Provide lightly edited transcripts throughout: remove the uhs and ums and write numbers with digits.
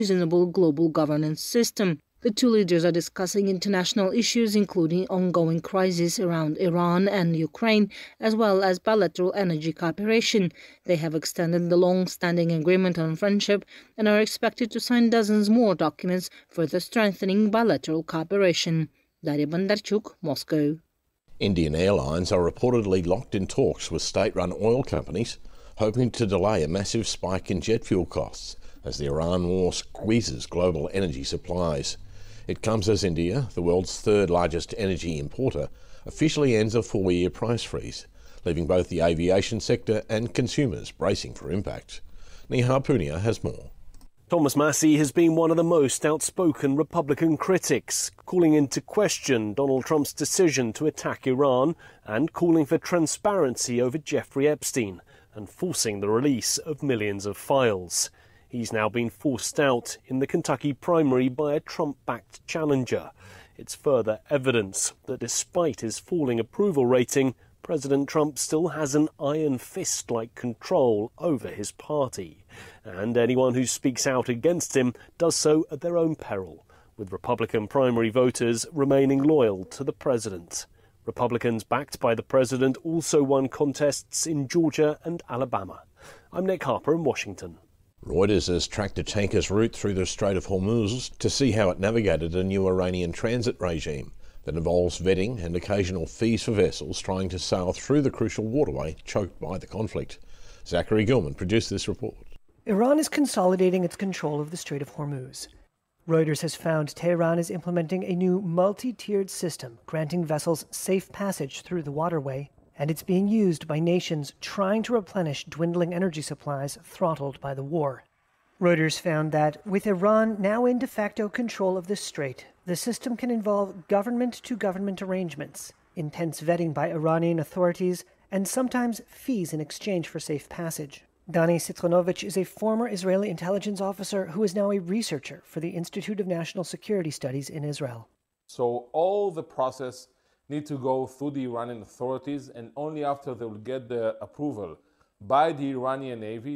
reasonable global governance system. The two leaders are discussing international issues including ongoing crises around Iran and Ukraine, as well as bilateral energy cooperation. They have extended the long-standing agreement on friendship and are expected to sign dozens more documents further strengthening bilateral cooperation. Daria Bondarchuk, Moscow. Indian Airlines are reportedly locked in talks with state-run oil companies, hoping to delay a massive spike in jet fuel costs as the Iran war squeezes global energy supplies. It comes as India, the world's third largest energy importer, officially ends a 4-year price freeze, leaving both the aviation sector and consumers bracing for impact. Nihar Punia has more. Thomas Massie has been one of the most outspoken Republican critics, calling into question Donald Trump's decision to attack Iran and calling for transparency over Jeffrey Epstein and forcing the release of millions of files. He's now been forced out in the Kentucky primary by a Trump-backed challenger. It's further evidence that despite his falling approval rating, President Trump still has an iron fist-like control over his party. And anyone who speaks out against him does so at their own peril, with Republican primary voters remaining loyal to the president. Republicans backed by the president also won contests in Georgia and Alabama. I'm Nick Harper in Washington. Reuters has tracked a tanker's route through the Strait of Hormuz to see how it navigated a new Iranian transit regime that involves vetting and occasional fees for vessels trying to sail through the crucial waterway choked by the conflict. Zachary Gilman produced this report. Iran is consolidating its control of the Strait of Hormuz. Reuters has found Tehran is implementing a new multi-tiered system granting vessels safe passage through the waterway, and it's being used by nations trying to replenish dwindling energy supplies throttled by the war. Reuters found that, with Iran now in de facto control of the strait, the system can involve government-to-government arrangements, intense vetting by Iranian authorities, and sometimes fees in exchange for safe passage. Dani Sitranovich is a former Israeli intelligence officer who is now a researcher for the Institute of National Security Studies in Israel. So all the process need to go through the Iranian authorities, and only after they will get the approval by the Iranian Navy,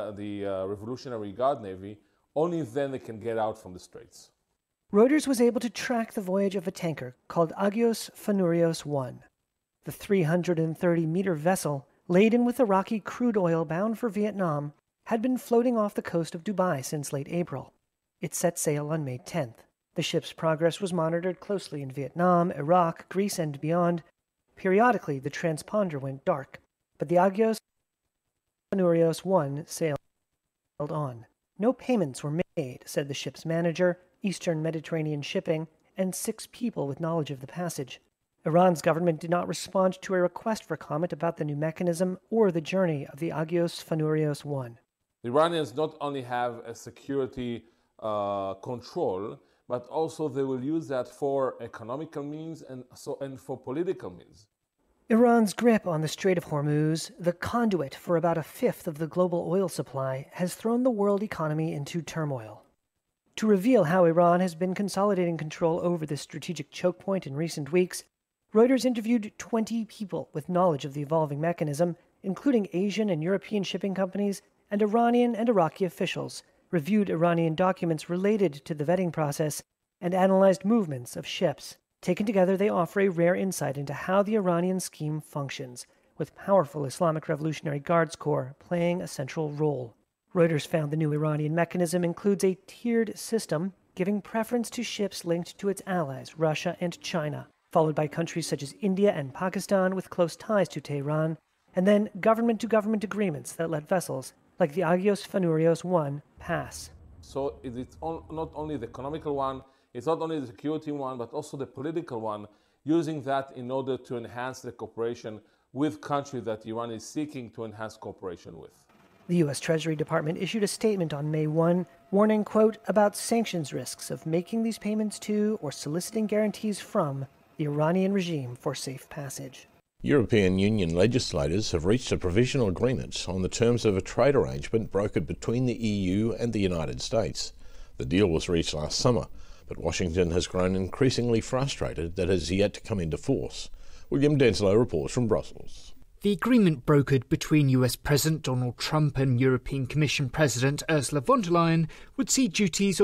the Revolutionary Guard Navy, only then they can get out from the straits. Reuters was able to track the voyage of a tanker called Agios Fanurios 1. The 330-meter vessel, laden with Iraqi crude oil bound for Vietnam, had been floating off the coast of Dubai since late April. It set sail on May 10th. The ship's progress was monitored closely in Vietnam, Iraq, Greece, and beyond. Periodically, the transponder went dark, but the Agios Fanurios 1 sailed on. No payments were made, said the ship's manager, Eastern Mediterranean Shipping, and 6 people with knowledge of the passage. Iran's government did not respond to a request for comment about the new mechanism or the journey of the Agios Fanurios 1. The Iranians not only have a security control, but also they will use that for economical means and for political means. Iran's grip on the Strait of Hormuz, the conduit for about a fifth of the global oil supply, has thrown the world economy into turmoil. To reveal how Iran has been consolidating control over this strategic choke point in recent weeks, Reuters interviewed 20 people with knowledge of the evolving mechanism, including Asian and European shipping companies and Iranian and Iraqi officials, reviewed Iranian documents related to the vetting process, and analyzed movements of ships. Taken together, they offer a rare insight into how the Iranian scheme functions, with powerful Islamic Revolutionary Guards Corps playing a central role. Reuters found the new Iranian mechanism includes a tiered system, giving preference to ships linked to its allies, Russia and China, followed by countries such as India and Pakistan with close ties to Tehran, and then government-to-government agreements that let vessels, like the Agios Fanurios 1, pass. So it's not only the economical one, it's not only the security one, but also the political one, using that in order to enhance the cooperation with countries that Iran is seeking to enhance cooperation with. The U.S. Treasury Department issued a statement on May 1, warning, quote, about sanctions risks of making these payments to or soliciting guarantees from the Iranian regime for safe passage. European Union legislators have reached a provisional agreement on the terms of a trade arrangement brokered between the EU and the United States. The deal was reached last summer, but Washington has grown increasingly frustrated that it has yet to come into force. William Denslow reports from Brussels. The agreement brokered between US President Donald Trump and European Commission President Ursula von der Leyen would see duties